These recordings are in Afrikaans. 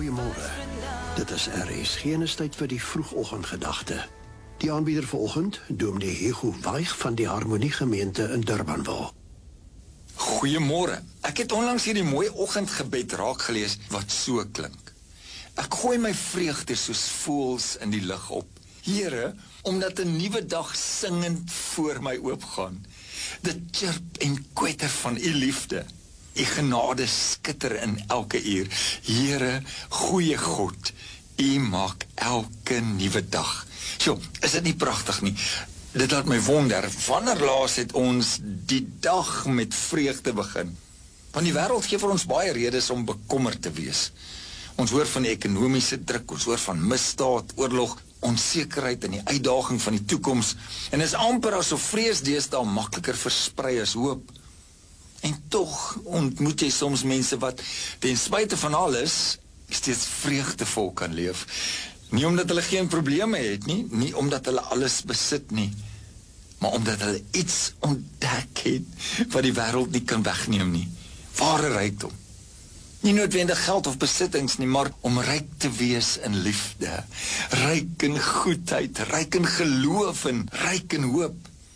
Goeiemôre. Dit is RSG en is tyd vir die vroegoggendgedagte. Die aanbieder vanoggend, Dominee Hugo Weich van die Harmonie Gemeente in Durbanville. Goeiemôre. Ek het onlangs hierdie mooi oggendgebed raak gelees wat so klink. Ek gooi my vreugde soos voëls in die lug op. Here, omdat 'n nuwe dag singend voor my oopgaan. Dit chirp en kwetter van u liefde. U genade skitter in elke uur. Here, goeie God, u maak elke nuwe dag. So, is dit nie pragtig nie? Dit laat my wonder, wanneer laas het ons die dag met vreugde begin? Want die wêreld gee vir ons baie redes om bekommerd te wees. Ons hoor van die ekonomiese druk, ons hoor van misdaad, oorlog, onsekerheid en die uitdaging van die toekoms. En is amper asof vrees deesdae makliker versprei as hoop. En tog ontmoet jy soms mense wat ten spyte van alles steeds vreugdevol kan leef. Nie omdat hulle geen probleme het nie, nie omdat hulle alles besit nie, maar omdat hulle iets ontdek het wat die wêreld nie kan wegneem nie. Ware rykdom. Nie noodwendig geld of besittings nie, maar om ryk te wees in liefde, ryk in goedheid, ryk in geloof en ryk in hoop.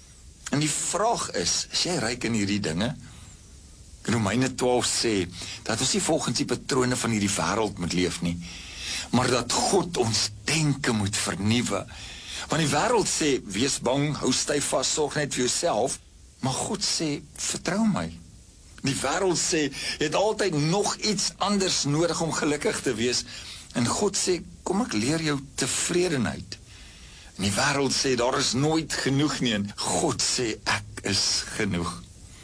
En die vraag is jy ryk in hierdie dinge? Romeine 12 sê, dat ons nie volgens die patrone van hierdie wêreld moet leef nie, maar dat God ons denke moet vernuwe. Want die wêreld sê, wees bang, hou styf vas, sorg net vir jouself, maar God sê, vertrou my. Die wêreld sê, jy het altyd nog iets anders nodig om gelukkig te wees, en God sê, kom ek leer jou tevredenheid. En die wêreld sê, daar is nooit genoeg nie, en God sê, ek is genoeg.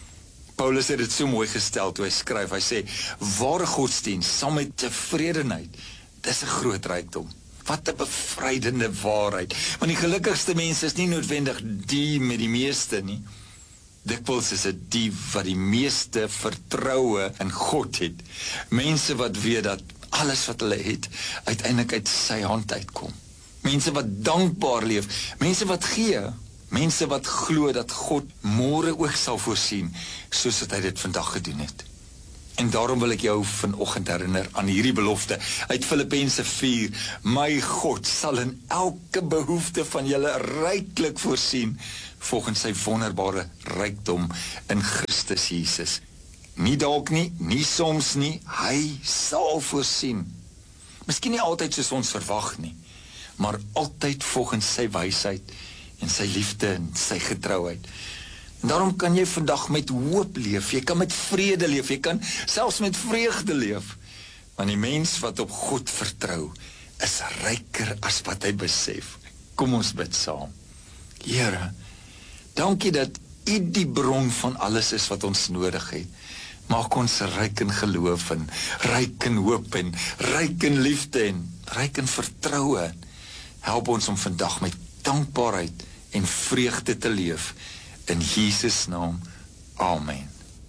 Paulus het dit so mooi gestel toe hy skryf, hy sê, ware godsdienst saam met tevredenheid, dis 'n groot rykdom. Wat 'n bevrydende waarheid. Want die gelukkigste mense is nie noodwendig die met die meeste nie. Dikwels is dit die wat die meeste vertroue in God het. Mense wat weet dat alles wat hulle het, uiteindelik uit sy hand uitkom. Mense wat dankbaar leef, mense wat gee, mense wat glo dat God môre ook sal voorsien, soos wat hy dit vandag gedoen het. En daarom wil ek jou vanoggend herinner aan hierdie belofte uit Filippense 4. My God sal in elke behoefte van julle ryklik voorsien, volgens sy wonderbare rykdom in Christus Jesus. Nie dalk nie, nie soms nie, hy sal voorsien. Miskien nie altyd soos ons verwag nie, maar altyd volgens sy wysheid en sy liefde en sy getrouheid. En daarom kan jy vandag met hoop leef, jy kan met vrede leef, jy kan selfs met vreugde leef. Want die mens wat op God vertrou, is ryker as wat hy besef. Kom ons bid saam. Here, dankie dat U die bron van alles is wat ons nodig het. Maak ons ryk in geloof en ryk in hoop en ryk in liefde en ryk in vertroue. Help ons om vandag met dankbaarheid en vreugde te leef. In Jesus naam, amen.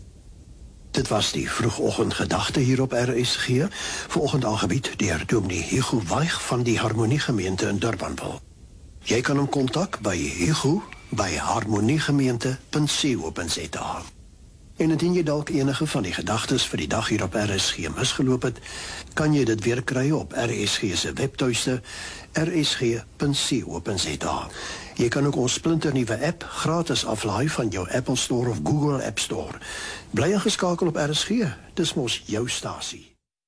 Dit was die vroegoggendgedagte hier op RSG, vanoggend aangebied deur Dominee Hugo Weich van die Harmonie Gemeente in Durbanville. Jy kan hom kontak by Hugo by harmoniegemeente.co.za. En indien jy dalk enige van die gedagtes vir die dag hier op RSG misgeloop het, kan jy dit weer kry op RSG se webtuiste rsg.co.za. Jy kan ook ons splinternuwe app gratis aflaai van jou Apple Store of Google App Store. Bly ingeskakel op RSG, dis mos jou stasie.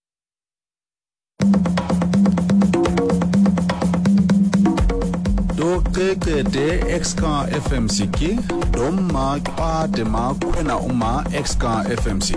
Dokeke XK FMCK, dom maak pa de maak kwena uma XK FMCK.